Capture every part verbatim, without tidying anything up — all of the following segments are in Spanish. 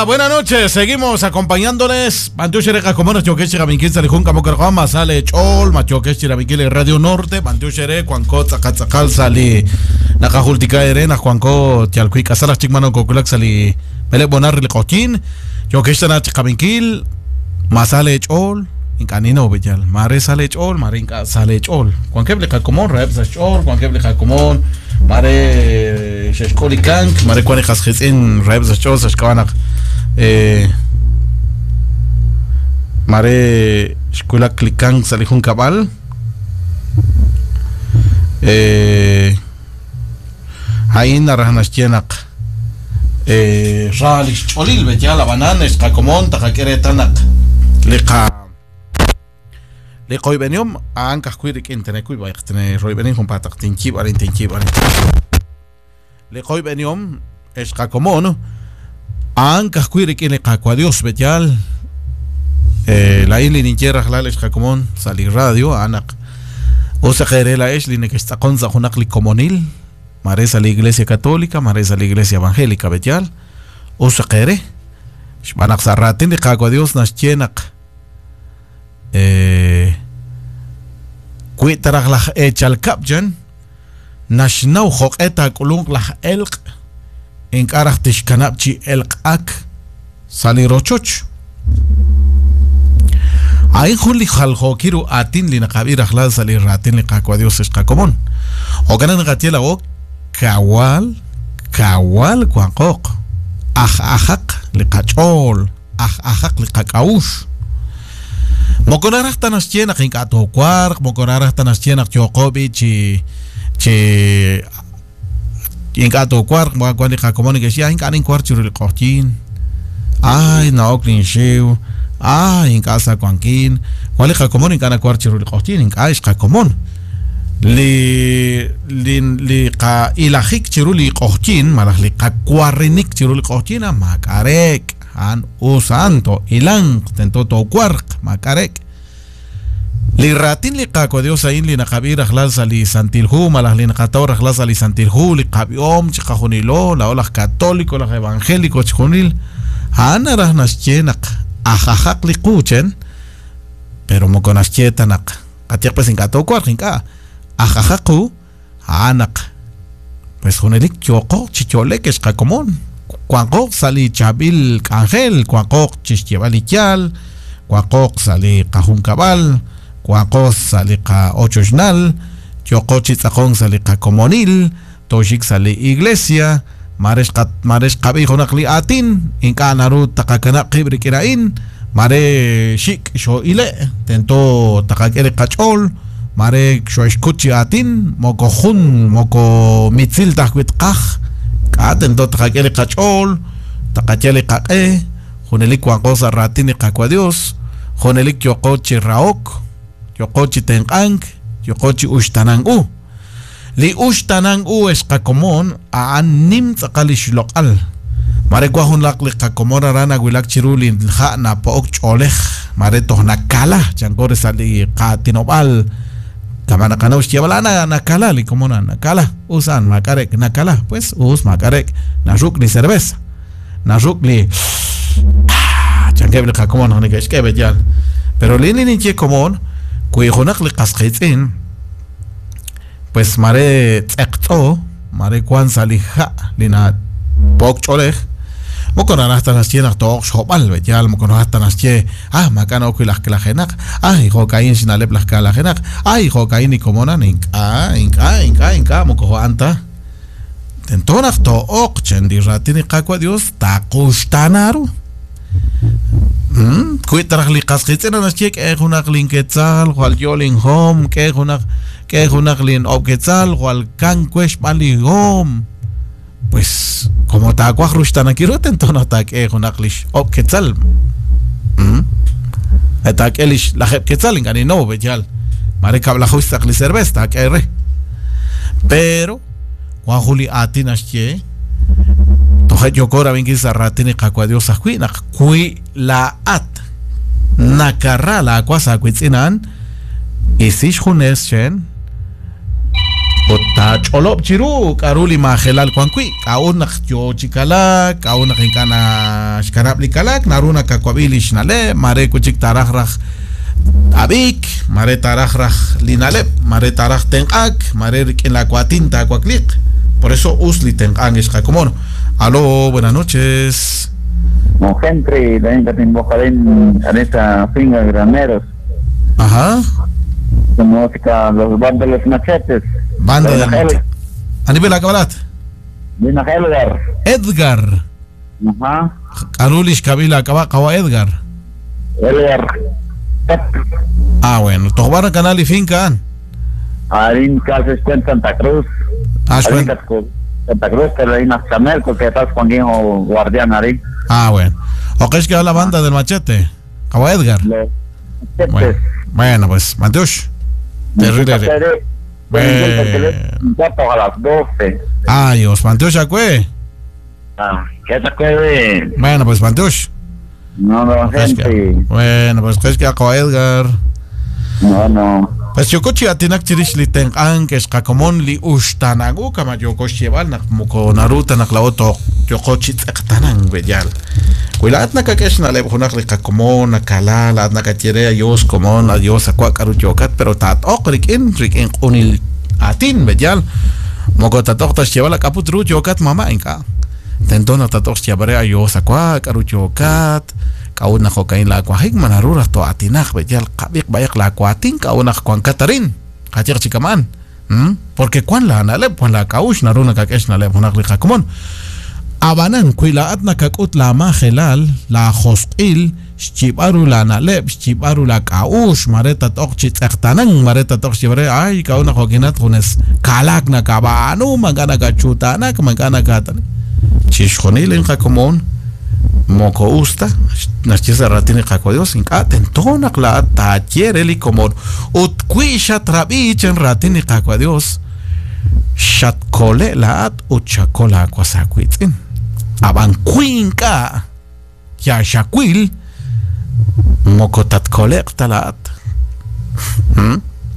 Hola, buenas noches. Seguimos acompañándoles. Mantiushere como nos choque Chiraminquil Salijun Camocarjama sale Chol, Machoque Chiraminquil Radio Norte, Mantiushere, Juanco, Zacatzacal sali, Nakajultica Erena, Juanco, Tialcuic, Asalas Chicmano, Coculac sali, Pele Bonar Licochín, Choque Chiraminquil, Masale Chol, Incanino Villal, Mare sale Chol, Marinca sale Chol, Juanqueble Jacomón, Reps Chol, Juanqueble Jacomón. Mare Sheshkoli Kank, Mare Quanejas Hesin, Rebs Chos, Shkanak, Mare Shkula Klikank, Salihun Cabal, Hain Arahnaschienak, Ralish Cholil, Betia, la banana, Skakomon, Takakere Tanak, Leka. Le koy benium an kaskuirik interneku ba iktene roy benin con patak tinchi barin tinchi barin le koy benium es kakomon an kaskuirik le kakwa Dios betial eh la ili ninchera halal es kakomon sali radio anak o se khere la es line que está con zahunak li comunil maresa la iglesia católica maresa la iglesia evangélica betial o se khere shbanak sarratin le kakwa Dios nas chenak eh kuitarag lah echal kapjan nashnaw khok eta kulung lah elq en karah tishkanapchi elq ak sali rochoch ay khuli khalkho kiru atin li naqabir akhlal sali ratin li qakwa Dios esqa común o ganan gatiela o kawal kawal kwaqoq akh akhaq li qachol akh akhaq li qakaush Mokonarach tanas chenak in kato kwark, mokonarach tanas chenak chokobi chi chi in kato kwark, mo kwani ka komoni ke sia in kanin kwark churul qochin. Ay na oklin shiu, ay in casa kwankin, kwali ka komoni kana kwark churul qochin in kaish ka komon. Li li li ka ilahik churul qochin, malah li ka kwarinik churul qochin makarek. An usanto ilang tento to kwark makarek li ratin li qako Dios ain li nakabir akhlal sali santilhu malah li nakator akhlal sali santilhu li qabiom chqahunilo la olah católico la evangélico chqunil ana rahnas chenak ajajak li kuchen pero mo konas chetanak atiak pues inkato kwark inka ajajaku anak pues hunelik choko chicholek es qakomon Cuancoc sali chabil cangel, cuancoc chischevalichal, cuancoc sali cajun cabal, cuancoc sali ca ochosnal, chocochitzacón sali ca comonil, toshik sali iglesia, mares mares cabijonakli atin, inca narut takakana kibrikirain, mare shik sho ile, tento takakere cachol, mare sho escuchi atin, moko jun, moko mitzil takwit kaj, Atento takakele kachol, takachele kake, jonelik wangosa ratini kakwa Dios, jonelik yokochi raok, yokochi tengang, yokochi ushtanang u. Li ushtanang u es kakomon a anim takalish lokal. Mare kwa hunlak li kakomon arana gwilak chirulin ha na pook cholech, mare toh nakala, changore sali katinobal. Kamana kana ustia balana nakala li como nakala usan makarek nakala pues us makarek naruk ni cerveza naruk li changeble como no que es que betial pero lini ni che común kui honak li qasqitin pues mare tsekto mare kwan salija lina pok cholej Mokona hasta nas chenak tok shopal betial mokona hasta nas che ah makana okulas que la genak ay jokain sinalep las que la genak ay jokain ni komona inka inka inka inka moko anta tentonak to okchen di ratini qakwa Dios ta qustanaru hm kuitarag li qasqitena nas che ke hunak linketzal wal yolin hom ke hunak ke hunak lin obketzal wal kan kwesh mali hom pues como ta kwa rushtana kirot entonces ta que hunaklish ob ketzal hm ta que lish la ketzal ngani no betial mare kabla khustak li cerveza que re pero kwa huli atinas che to yo kora vingi sarratini qakwa Dios akwina kui la at nakarra la kwa sa kwitsinan isish hunes chen Ota cholop chiru karuli majelal kwankui kaunak yo chikala kaunak inkana shkarabli kalak naruna kakwabili shnale mare kuchik tarahraj abik mare tarahraj linalep mare taraj tenqak mare en la cuatinta cuaclic. Por eso usli tenqan es jacomono. Aló, buenas noches. No gente, la gente te invoca en esa finga graneros. Ajá. La música, los bandos de los machetes. Banda del machete. A nivel acabalat. Dina Edgar. Edgar. Ajá. Arulish Kabila acaba Kawa Edgar. Edgar. Ah, bueno. Tobar canal y finca. Arin Casas en Santa Cruz. Ah, Arin Santa Cruz, pero hay unas camel porque estás con hijo guardián ahí. Ah, bueno. ¿O qué es que va la banda del machete? Kawa Edgar. Bueno, bueno, pues, Matiush. Terrible. A las doce. Ah, Dios, Manteush Acue. Ah, ¿qué te acuerdas? Bueno, pues Manteush. No, no, gente. Bueno, pues es que acaba Edgar. No, no. Pues yo coche a tinak chirish li ten que es kakomon li ushtanagu kama yo coche val nak muko naruta nak laoto yo coche tsektanan bejal. Kuilat na kakesh na leb hunak li kakomon nakala la na kachere yos komon la yos akwa karu yokat pero tat okrik in rik in unil atin bejal. Moko tatok tas chevala kaput ru yokat mama inka. Tentona tatok chabare ayos akwa karu yokat. Kauna ko kain la kwahig manarura to atinak bejal kabik bayak la kwatin kauna kwan katarin kachir chikaman hmm? Porque kwan la naleb kwan la kaush naruna kakesh naleb hunak li kakumon abanan kuila atna kakut la majelal la khosqil shchibaru la naleb shchibaru la kaush mareta tokchi tsektanan mareta tokchi bare ay kauna ko kinat hunes kalak na kabanu magana kachutanak magana katani chishkhonil in kakumon Moko usta, nachisa ratini kakwadios, inka tentona kla tachier eli komon, utquisha trabich en ratini kakwadios, shatkole laat uchakola kwasaquitzin, abanquinka, ya shaquil, moko tatcolecta laat, hm?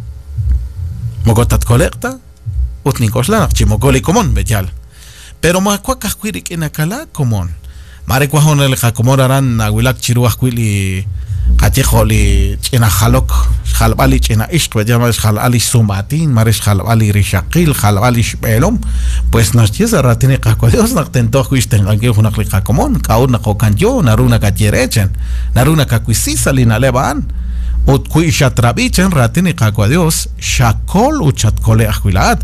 Moko tatcolecta, utnikosla, chimokoli komon, bejal, pero macuacasquirik en akala komon. Mare kwahon el jakomor aran agulak chiruah kwili kacheholi chena halok halbali chena ishq llama halali sumatin mare halbali rishaqil halbali shbelom pues nos chiesa ratine qako Dios nak tento kuisten anke hunak li jakomon kauna kokanjo naruna kacherechen naruna kakuisisa lina leban ut kuisha trabichen ratine qako Dios shakol uchat kole ahwilat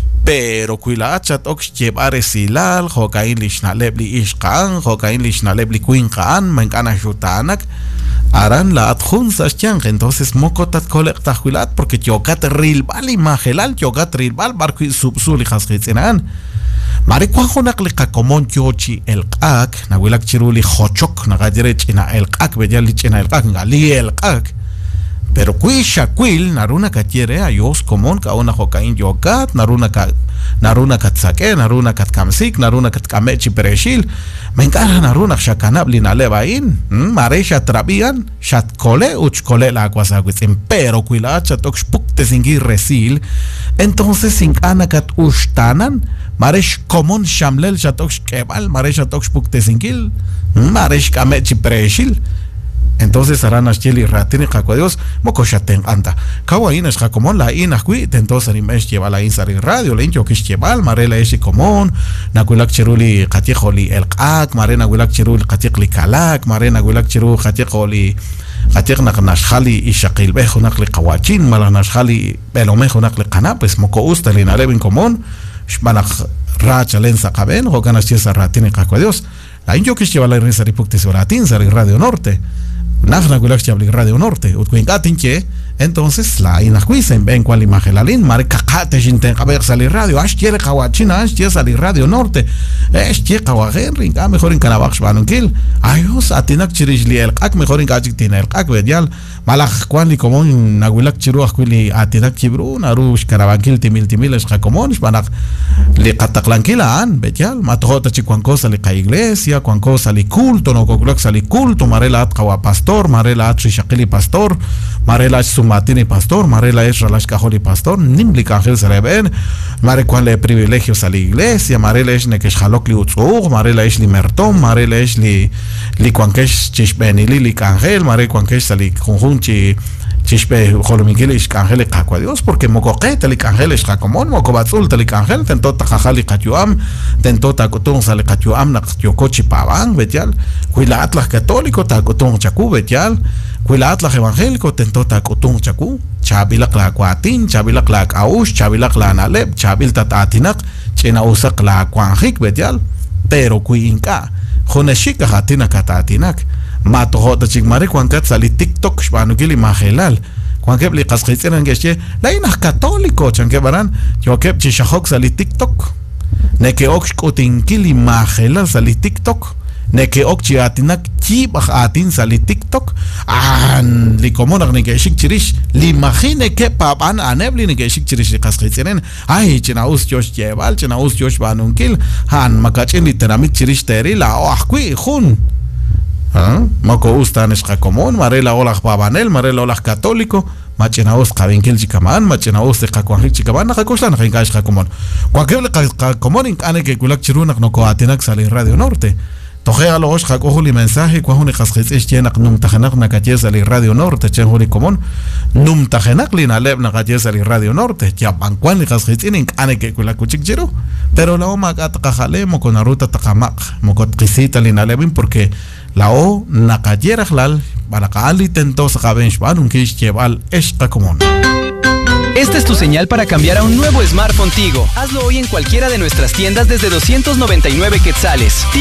pero kuilaat chat ox llevar silal jokain lishnaleb li ishqan jokain lishnaleb li kuinqan mankana shutanak aran la adjun sashchan entonces moko tat colecta kuilaat porque yokat rilbal majelal yokat rilbal barco subsul hasqitzinan mari kwajonak li kakomon yochi el qak nawilak chiruli jochok nagajere china el qak bejali china el qak ngali el qak pero kuisha kuil naruna katiere ayos komon kauna jokain yokat naruna ka naruna katsake naruna katkamsik naruna katkamechi pereshil menkara naruna shakanab linalebain maresha trabian shatkole uchkole la kwasaguitzin pero kuilacha tokspukte singi resil entonces sinkana kat ushtanan maresh komon shamlel shatoks kebal maresha tokspukte singil maresh kamechi pereshil. Entonces harán a Chile ratini Dios moko shaten anta kawain es jakomon la ina kui entonces animes lleva la insari radio le injo que lleval marela ese común nakulak cheruli qatiqoli el qak marena gulak cheruli qatiqli kalak marena gulak cheru qatiqoli qatiqna nashkhali ishaqil bejo nakli qawachin mala nashkhali belomejo nakli qana pues moko ustalin aleben común shbanak racha lensa qaben o ganas chiesa ratini Dios la injo que lleva la insari pukte soratin sari radio norte Nafna gulak chabli radio norte utkuinkatin che entonces la inakuisen ven cual imagelalin mare kakate jinten haber salir radio ash quiere kawachina ash quiere salir radio norte ash quiere kawagen ringa mejor en Canabach banunkil ayos atinak chirishli el qak mejor en kajik tin el qak bedial malak kwali komon nagulak chiru akwili atinak chibru narush karabankil timil timil es komon banak li qataklanquila an bedial matjota chikwan cosa li ka iglesia kwan cosa li culto no kokulak sali culto marela at kawa pastor pastor, marela atri shakili pastor, marela sumatini pastor, marela es ralash kaholi pastor, nimli ángel sereben, mare cual le privilegios a la iglesia, marela es nekesh halok li utzug, marela es li mertom, marela es li li cuankesh chishbeni li li ángel, mare cuankesh sali conjunchi chishpe jolomikilish ángel kakwa Dios, porque mocoquete li ángel es jakomon, mocobatzul li ángel, tento tajajali katuam, tento takotung sali katuam na yokochi pavang, betial, cuila atlas católico takotung chaku, betial, cuila atlas evangélico tento takotung chaku, chabilak la kuatin, chabilak la aush, chabilak la naleb, chabil tatatinak, chena usak la kuanjik, betial, pero kuinka, joneshika hatina katatinak, mato hota chigmare kuankat sali TikTok, shbanukili majelal, kuankep li kaskhitzenan geshe, la inah católico, chankebaran, yokep chishahok sali TikTok, neke oksh kotinkili majelal sali TikTok, neke okchi atinak chibach atin sali TikTok, an li komonak neke shik chirish, li imagine que papan anebli neke shik chirish li kaskhitzenan, ay chena us josh jebal, chena us josh banunkil, han makachin li teramit chirish teri la oahkui jun. ¿Ah? Mako ustan es común, marela olaj babanel, marela olaj católico, machena us kavinkil chikaman, machena us de kakuanjil chikaman, na kakoslan jinkash común. Cualquier común in ane que kulak chirunak no coatinak sali Radio Norte. Tojea lo osh kakojuli mensaje, cuajuni kasjitz es chenak num tajenak na kachez sali Radio Norte, chenjuli común, num tajenak li na leb na kachez sali Radio Norte, ya banquan li kasjitz in ane que kulak kuchik chiru. Pero la oma katakajale mo con aruta takamak, mo con kisita li na lebin porque la o nakayera hlal para kaali tento sa kabenshban un kish cheval esta común. Esta es tu señal para cambiar a un nuevo smartphone Tigo. Hazlo hoy en cualquiera de nuestras tiendas desde doscientos noventa y nueve quetzales.